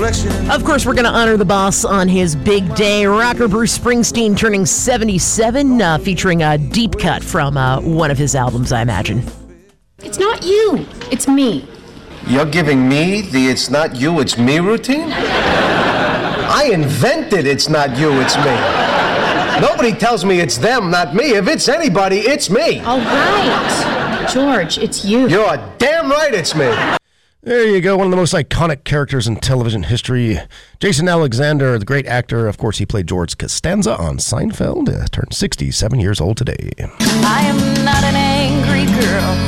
direction. Of course, we're going to honor the boss on his big day. Rocker Bruce Springsteen turning 77, featuring a deep cut from one of his albums, I imagine. It's not you. It's me. You're giving me the it's not you, it's me routine? I invented it's not you, it's me. Nobody tells me it's them, not me. If it's anybody, it's me. All right. George, it's you. You're damn right it's me. There you go, one of the most iconic characters in television history. Jason Alexander, the great actor. Of course, he played George Costanza on Seinfeld. Turned 67 years old today. I am not an angry girl.